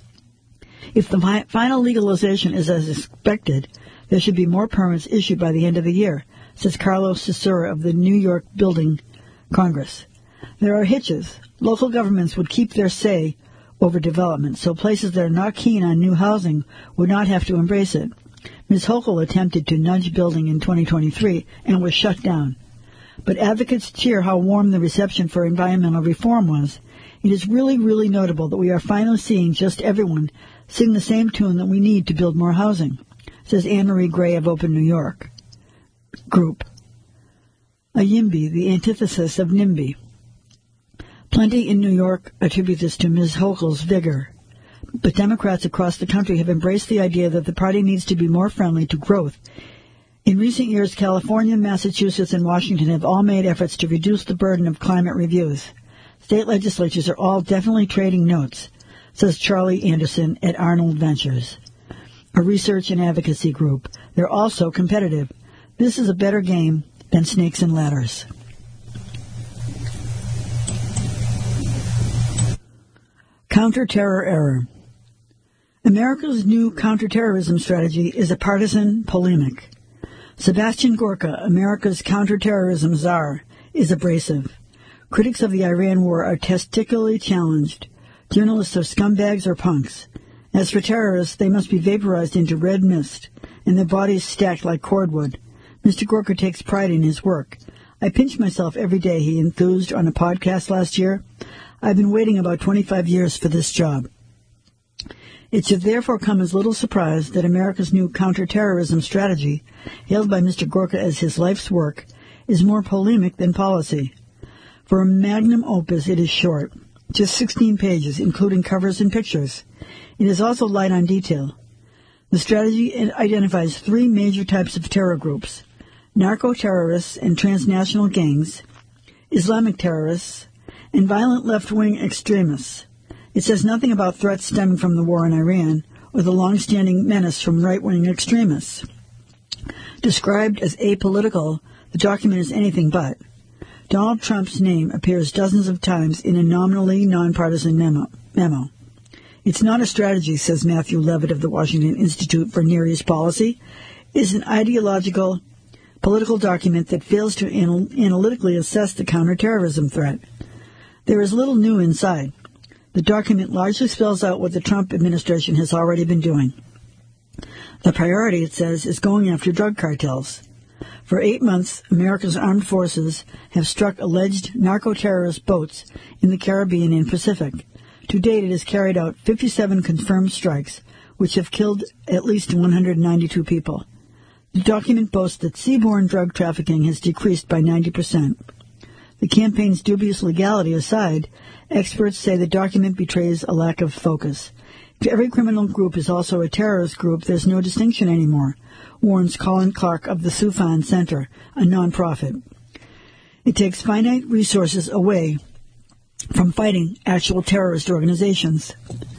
If the fi- final legalization is as expected, there should be more permits issued by the end of the year, says Carlos Cesura of the New York Building Congress. There are hitches. Local governments would keep their say over development, so places that are not keen on new housing would not have to embrace it. Miz Hochul attempted to nudge building in twenty twenty-three and was shut down. But advocates cheer how warm the reception for environmental reform was. It is really, really notable that we are finally seeing just everyone sing the same tune that we need to build more housing, says Anne-Marie Gray of Open New York Group. A YIMBY, the antithesis of NIMBY. Plenty in New York attribute this to Miz Hochul's vigor, but Democrats across the country have embraced the idea that the party needs to be more friendly to growth. In recent years, California, Massachusetts, and Washington have all made efforts to reduce the burden of climate reviews. State legislatures are all definitely trading notes, says Charlie Anderson at Arnold Ventures, a research and advocacy group. They're also competitive. This is a better game than snakes and ladders. Counter-terror error. America's new counterterrorism strategy is a partisan polemic. Sebastian Gorka, America's counterterrorism czar, is abrasive. Critics of the Iran war are testicularly challenged. Journalists are scumbags or punks. As for terrorists, they must be vaporized into red mist, and their bodies stacked like cordwood. Mister Gorka takes pride in his work. I pinch myself every day, he enthused on a podcast last year. I've been waiting about twenty-five years for this job. It should therefore come as little surprise that America's new counterterrorism strategy, hailed by Mister Gorka as his life's work, is more polemic than policy. For a magnum opus, it is short, just sixteen pages, including covers and pictures. It is also light on detail. The strategy identifies three major types of terror groups: narco-terrorists and transnational gangs, Islamic terrorists, and violent left-wing extremists. It says nothing about threats stemming from the war in Iran or the long-standing menace from right-wing extremists. Described as apolitical, the document is anything but. Donald Trump's name appears dozens of times in a nominally nonpartisan memo. memo. It's not a strategy, says Matthew Levitt of the Washington Institute for Near East Policy. It's an ideological, political document that fails to anal- analytically assess the counterterrorism threat. There is little new inside. The document largely spells out what the Trump administration has already been doing. The priority, it says, is going after drug cartels. For eight months, America's armed forces have struck alleged narco-terrorist boats in the Caribbean and Pacific. To date, it has carried out fifty-seven confirmed strikes, which have killed at least one hundred ninety-two people. The document boasts that seaborne drug trafficking has decreased by ninety percent. The campaign's dubious legality aside, experts say the document betrays a lack of focus. If every criminal group is also a terrorist group, there's no distinction anymore, warns Colin Clark of the Soufan Center, a nonprofit. It takes finite resources away from fighting actual terrorist organizations.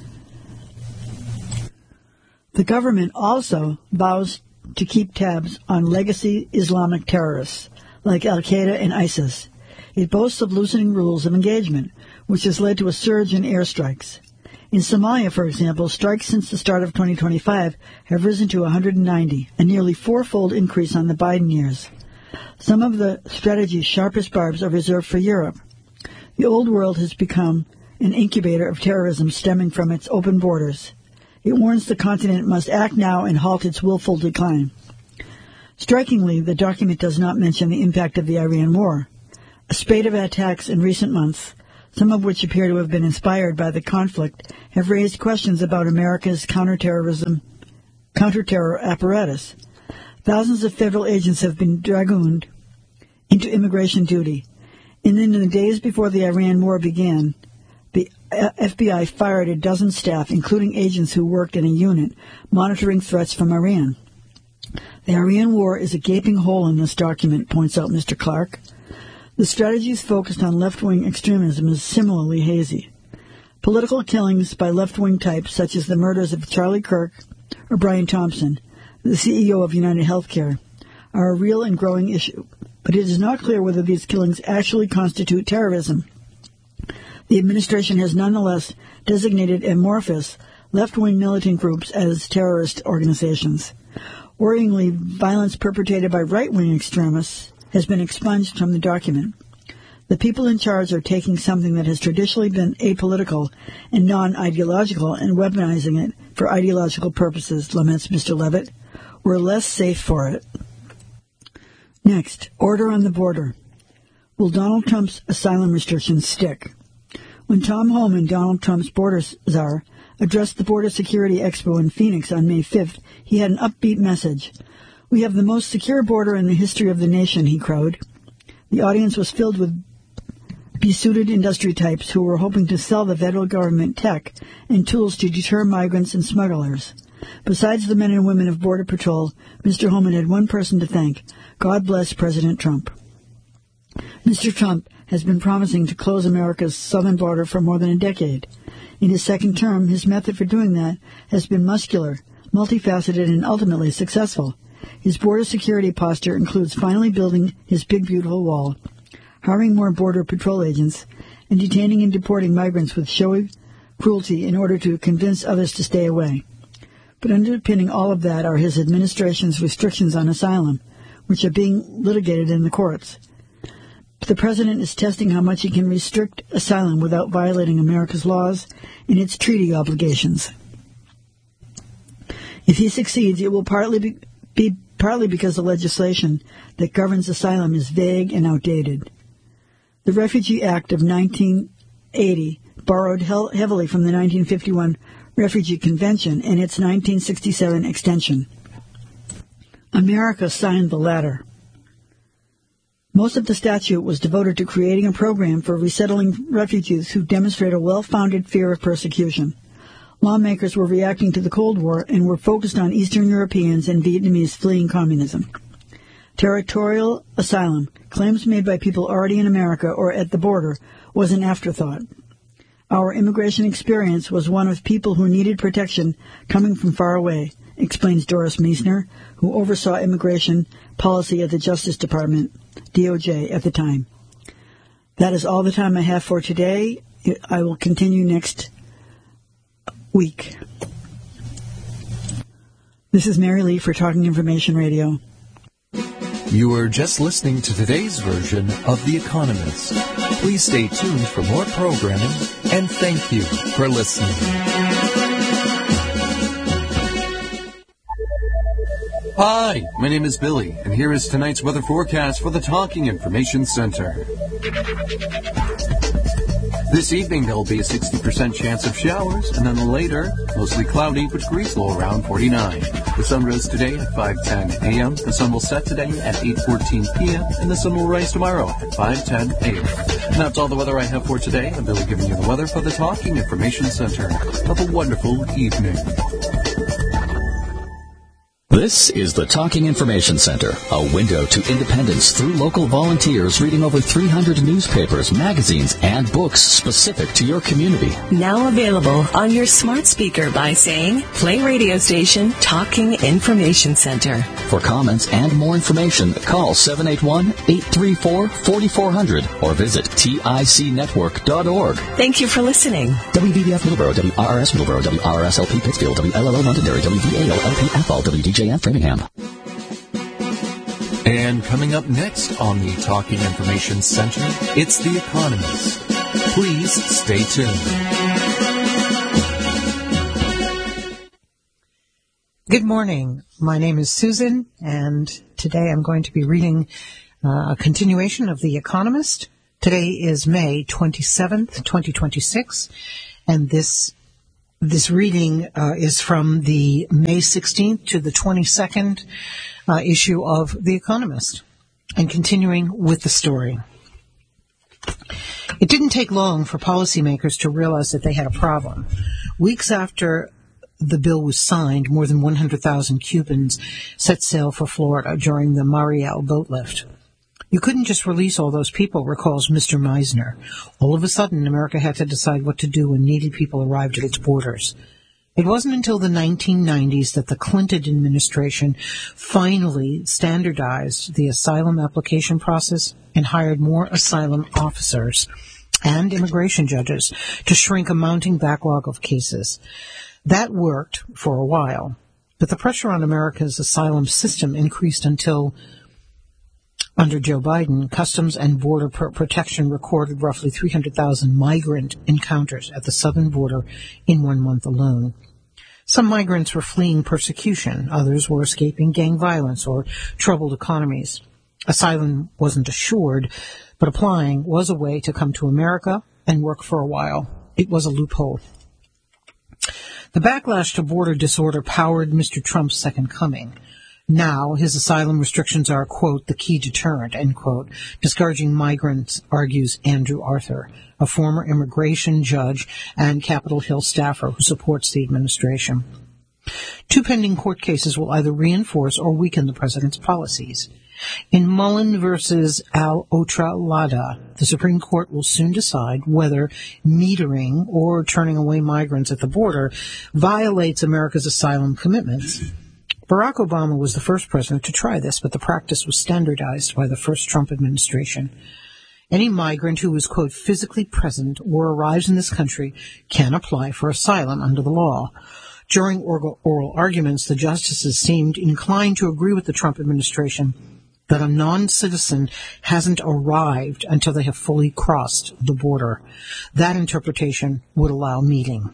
The government also vows to keep tabs on legacy Islamic terrorists like Al-Qaeda and ISIS. It boasts of loosening rules of engagement, which has led to a surge in airstrikes. In Somalia, for example, strikes since the start of twenty twenty-five have risen to one hundred ninety, a nearly fourfold increase on the Biden years. Some of the strategy's sharpest barbs are reserved for Europe. The old world has become an incubator of terrorism stemming from its open borders. It warns the continent must act now and halt its willful decline. Strikingly, the document does not mention the impact of the Iran war. A spate of attacks in recent months, some of which appear to have been inspired by the conflict, have raised questions about America's counterterrorism, counterterror apparatus. Thousands of federal agents have been dragooned into immigration duty. And in the days before the Iran war began, the F B I fired a dozen staff, including agents who worked in a unit monitoring threats from Iran. The Iran war is a gaping hole in this document, points out Mister Clark. The strategies focused on left-wing extremism is similarly hazy. Political killings by left-wing types, such as the murders of Charlie Kirk or Brian Thompson, the C E O of United Healthcare, are a real and growing issue, but it is not clear whether these killings actually constitute terrorism. The administration has nonetheless designated amorphous left-wing militant groups as terrorist organizations. Worryingly, violence perpetrated by right-wing extremists has been expunged from the document. The people in charge are taking something that has traditionally been apolitical and non-ideological and weaponizing it for ideological purposes, laments Mister Levitt. We're less safe for it. Next, order on the border. Will Donald Trump's asylum restrictions stick? When Tom Homan, Donald Trump's border czar, addressed the Border Security Expo in Phoenix on May fifth, he had an upbeat message. We have the most secure border in the history of the nation, he crowed. The audience was filled with besuited industry types who were hoping to sell the federal government tech and tools to deter migrants and smugglers. Besides the men and women of Border Patrol, Mister Homan had one person to thank. God bless President Trump. Mister Trump has been promising to close America's southern border for more than a decade. In his second term, his method for doing that has been muscular, multifaceted, and ultimately successful. His border security posture includes finally building his big, beautiful wall, hiring more Border Patrol agents, and detaining and deporting migrants with showy cruelty in order to convince others to stay away. But underpinning all of that are his administration's restrictions on asylum, which are being litigated in the courts. The president is testing how much he can restrict asylum without violating America's laws and its treaty obligations. If he succeeds, it will partly be, be partly because the legislation that governs asylum is vague and outdated. The Refugee Act of nineteen eighty borrowed he- heavily from the nineteen fifty-one Refugee Convention and its nineteen sixty-seven extension. America signed the latter. Most of the statute was devoted to creating a program for resettling refugees who demonstrate a well-founded fear of persecution. Lawmakers were reacting to the Cold War and were focused on Eastern Europeans and Vietnamese fleeing communism. Territorial asylum, claims made by people already in America or at the border, was an afterthought. Our immigration experience was one of people who needed protection coming from far away, explains Doris Meissner, who oversaw immigration policy at the Justice Department, D O J, at the time. That is all the time I have for today. I will continue next week. This is Mary Lee for Talking Information Radio. You were just listening to today's version of The Economist. Please stay tuned for more programming, and thank you for listening. Hi, my name is Billy, and here is tonight's weather forecast for the Talking Information Center. This evening, there will be a sixty percent chance of showers, and then later, mostly cloudy, with degrees low around forty-nine. The sun rose today at five ten a.m., the sun will set today at eight fourteen p.m., and the sun will rise tomorrow at five ten a.m. And that's all the weather I have for today. I'm Billy giving you the weather for the Talking Information Center. Have a wonderful evening. This is the Talking Information Center, a window to independence through local volunteers reading over three hundred newspapers, magazines, and books specific to your community. Now available on your smart speaker by saying, play radio station Talking Information Center. For comments and more information, call seven eight one, eight three four, four four zero zero or visit tic network dot org. Thank you for listening. W V B F Middleborough, W R R S Middleborough, W R R S L P Pittsfield, W L L O Londonderry, W V A L L P Athol, W D J F Framingham. And coming up next on the Talking Information Center, it's The Economist. Please stay tuned. Good morning. My name is Susan, and today today I'm going to be reading uh, a continuation of The Economist. Today is May twenty-seventh, twenty twenty-six, and this this reading uh, is from the May sixteenth to the twenty-second uh, issue of The Economist, and continuing with the story. It didn't take long for policymakers to realize that they had a problem. Weeks after the bill was signed, more than one hundred thousand Cubans set sail for Florida during the Mariel boat lift. You couldn't just release all those people, recalls Mister Meisner. All of a sudden, America had to decide what to do when needy people arrived at its borders. It wasn't until the nineteen nineties that the Clinton administration finally standardized the asylum application process and hired more asylum officers and immigration judges to shrink a mounting backlog of cases. That worked for a while, but the pressure on America's asylum system increased until, under Joe Biden, Customs and Border Protection recorded roughly three hundred thousand migrant encounters at the southern border in one month alone. Some migrants were fleeing persecution. Others were escaping gang violence or troubled economies. Asylum wasn't assured, but applying was a way to come to America and work for a while. It was a loophole. The backlash to border disorder powered Mister Trump's second coming. Now, his asylum restrictions are, quote, the key deterrent, end quote, discouraging migrants, argues Andrew Arthur, a former immigration judge and Capitol Hill staffer who supports the administration. Two pending court cases will either reinforce or weaken the president's policies. In Mullen versus Al-Otra-Lada, the Supreme Court will soon decide whether metering or turning away migrants at the border violates America's asylum commitments. Barack Obama was the first president to try this, but the practice was standardized by the first Trump administration. Any migrant who is, quote, physically present or arrives in this country can apply for asylum under the law. During oral, oral arguments, the justices seemed inclined to agree with the Trump administration that a non-citizen hasn't arrived until they have fully crossed the border. That interpretation would allow meeting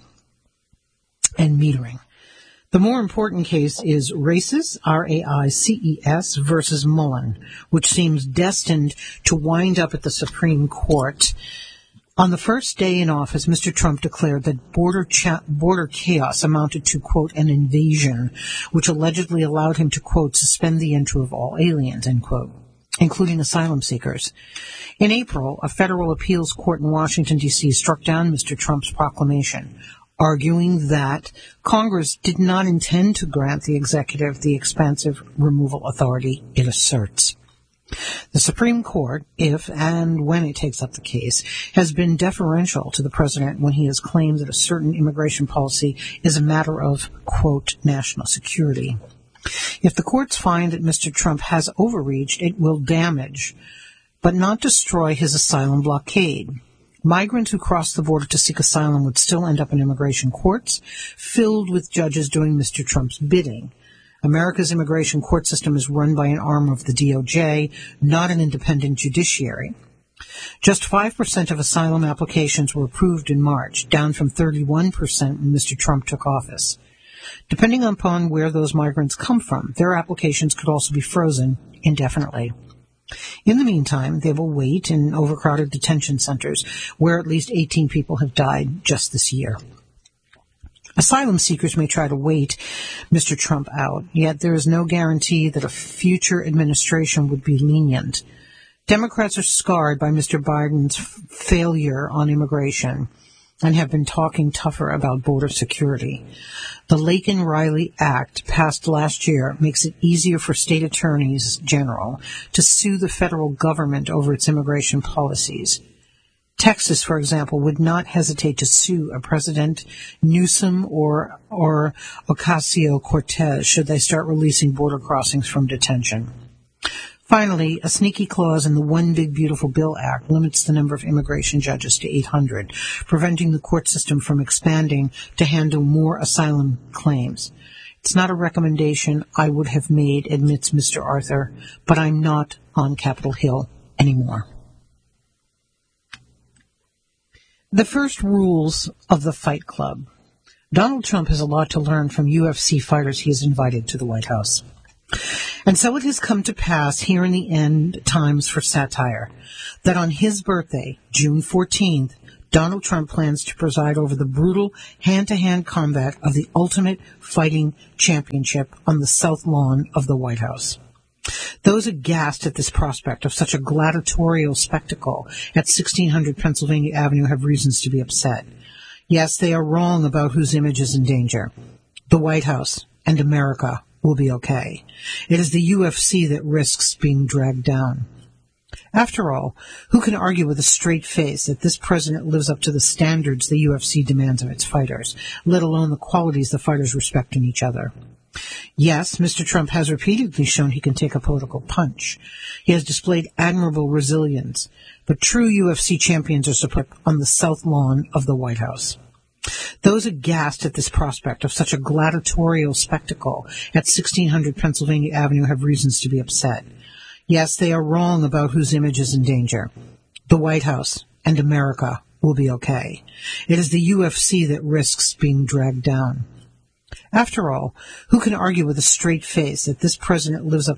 and metering. The more important case is Races, R A I C E S, versus Mullen, which seems destined to wind up at the Supreme Court. On the first day in office, Mister Trump declared that border cha- border chaos amounted to, quote, an invasion, which allegedly allowed him to, quote, suspend the entry of all aliens, end quote, including asylum seekers. In April, a federal appeals court in Washington, D C struck down Mister Trump's proclamation, arguing that Congress did not intend to grant the executive the expansive removal authority it asserts. The Supreme Court, if and when it takes up the case, has been deferential to the president when he has claimed that a certain immigration policy is a matter of, quote, national security. If the courts find that Mister Trump has overreached, it will damage, but not destroy his asylum blockade. Migrants who cross the border to seek asylum would still end up in immigration courts, filled with judges doing Mister Trump's bidding. America's immigration court system is run by an arm of the D O J, not an independent judiciary. Just five percent of asylum applications were approved in March, down from thirty-one percent when Mister Trump took office. Depending upon where those migrants come from, their applications could also be frozen indefinitely. In the meantime, they will wait in overcrowded detention centers, where at least eighteen people have died just this year. Asylum seekers may try to wait Mister Trump out, yet there is no guarantee that a future administration would be lenient. Democrats are scarred by Mister Biden's f- failure on immigration and have been talking tougher about border security. The Laken-Riley Act, passed last year, makes it easier for state attorneys general to sue the federal government over its immigration policies. Texas, for example, would not hesitate to sue a President Newsom or, or Ocasio-Cortez should they start releasing border crossings from detention. Finally, a sneaky clause in the One Big Beautiful Bill Act limits the number of immigration judges to eight hundred, preventing the court system from expanding to handle more asylum claims. It's not a recommendation I would have made, admits Mister Arthur, but I'm not on Capitol Hill anymore. The first rules of the Fight Club. Donald Trump has a lot to learn from U F C fighters he has invited to the White House. And so it has come to pass here in the end times for satire that on his birthday, June fourteenth, Donald Trump plans to preside over the brutal hand-to-hand combat of the Ultimate Fighting Championship on the south lawn of the White House. Those aghast at this prospect of such a gladiatorial spectacle at sixteen hundred Pennsylvania Avenue have reasons to be upset. Yes, they are wrong about whose image is in danger. The White House and America will be okay. It is the U F C that risks being dragged down. After all, who can argue with a straight face that this president lives up to the standards the U F C demands of its fighters, let alone the qualities the fighters respect in each other? Yes, Mister Trump has repeatedly shown he can take a political punch. He has displayed admirable resilience, but true U F C champions are supported on the south lawn of the White House. Those aghast at this prospect of such a gladiatorial spectacle at sixteen hundred Pennsylvania Avenue have reasons to be upset. Yes, they are wrong about whose image is in danger. The White House and America will be okay. It is the U F C that risks being dragged down. After all, who can argue with a straight face that this president lives up